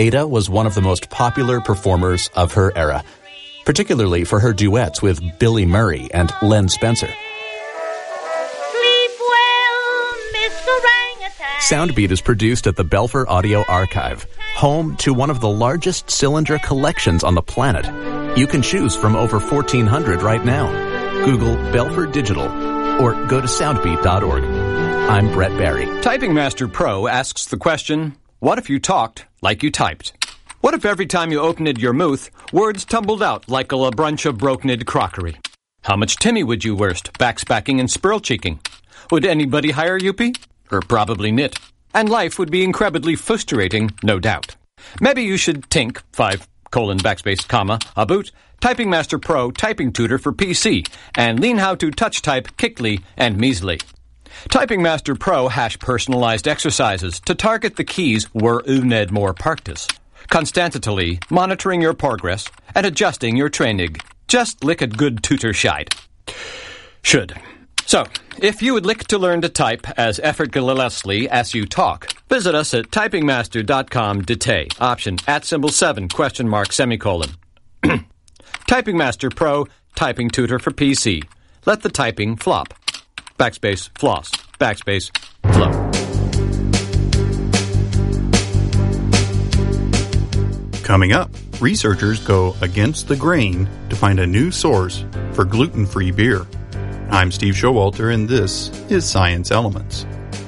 Ada was one of the most popular performers of her era, particularly for her duets with Billy Murray and Len Spencer. Sleep well, Mr. Orangutan. Soundbeat is produced at the Belfer Audio Archive, home to one of the largest cylinder collections on the planet. You can choose from over 1,400 right now. Google Belfer Digital or go to soundbeat.org. I'm Brett Barry. Typing Master Pro asks the question, what if you talked like you typed? What if every time you opened your mouth, words tumbled out like a brunch of brokened crockery? How much Timmy would you worst, backspacking and spurl-cheeking? Would anybody hire Youpie? Or probably Knit. And life would be incredibly frustrating, no doubt. Maybe you should tink, about Typing Master Pro Typing Tutor for PC, and learn how to touch type quickly and measly. Typing Master Pro hash personalized exercises to target the keys where you need more practice. Constantly monitoring your progress and adjusting your training. Just lick a good tutor shite. Should. So, if you would like to learn to type as effortlessly as you talk, visit us at typingmaster.com today. Option @7 ? Typing Master Pro Typing Tutor for PC. Let the typing flop. Backspace, floss. Backspace, flow. Coming up, researchers go against the grain to find a new source for gluten-free beer. I'm Steve Showalter, and this is Science Elements.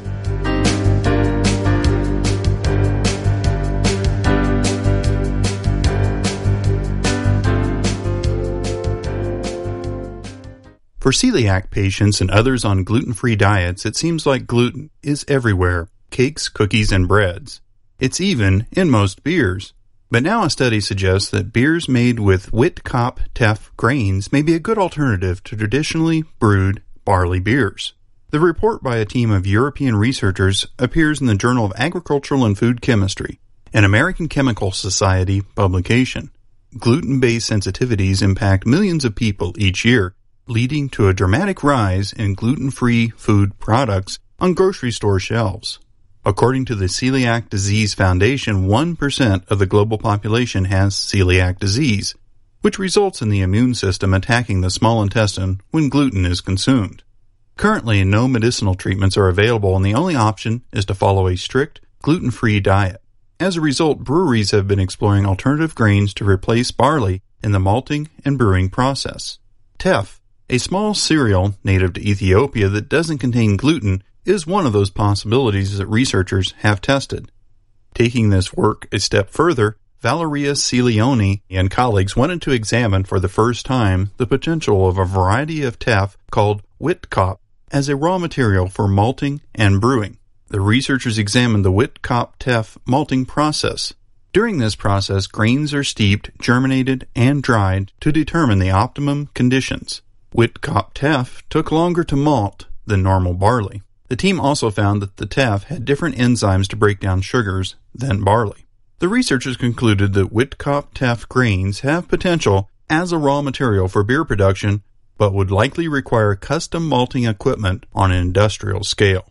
For celiac patients and others on gluten-free diets, it seems like gluten is everywhere. Cakes, cookies, and breads. It's even in most beers. But now a study suggests that beers made with Whitkop teff grains may be a good alternative to traditionally brewed barley beers. The report by a team of European researchers appears in the Journal of Agricultural and Food Chemistry, an American Chemical Society publication. Gluten-based sensitivities impact millions of people each year, leading to a dramatic rise in gluten-free food products on grocery store shelves. According to the Celiac Disease Foundation, 1% of the global population has celiac disease, which results in the immune system attacking the small intestine when gluten is consumed. Currently, no medicinal treatments are available, and the only option is to follow a strict gluten-free diet. As a result, breweries have been exploring alternative grains to replace barley in the malting and brewing process. Teff, a small cereal native to Ethiopia that doesn't contain gluten, is one of those possibilities that researchers have tested. Taking this work a step further, Valeria Cilioni and colleagues wanted to examine for the first time the potential of a variety of teff called Whitkop as a raw material for malting and brewing. The researchers examined the Whitkop teff malting process. During this process, grains are steeped, germinated, and dried to determine the optimum conditions. Whitkop teff took longer to malt than normal barley. The team also found that the teff had different enzymes to break down sugars than barley. The researchers concluded that Whitkop teff grains have potential as a raw material for beer production, but would likely require custom malting equipment on an industrial scale.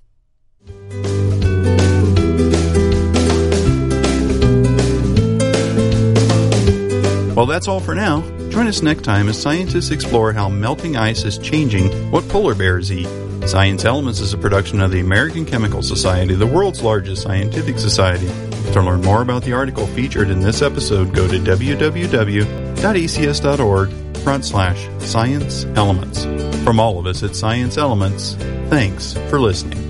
Well, that's all for now. Join us next time as scientists explore how melting ice is changing what polar bears eat. Science Elements is a production of the American Chemical Society, the world's largest scientific society. To learn more about the article featured in this episode, go to www.acs.org/Science Elements. From all of us at Science Elements, thanks for listening.